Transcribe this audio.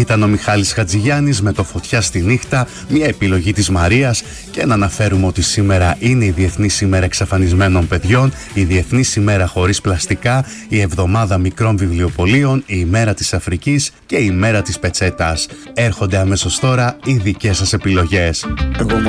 Ήταν ο Μιχάλης Χατζηγιάννης με το «Φωτιά στη νύχτα», μια επιλογή της Μαρίας. Και να αναφέρουμε ότι σήμερα είναι η Διεθνής ημέρα εξαφανισμένων παιδιών, η Διεθνής ημέρα χωρίς πλαστικά, η Εβδομάδα μικρών βιβλιοπωλείων, η ημέρα της Αφρικής και η ημέρα της πετσέτας. Έρχονται αμέσως τώρα οι δικές σας επιλογές.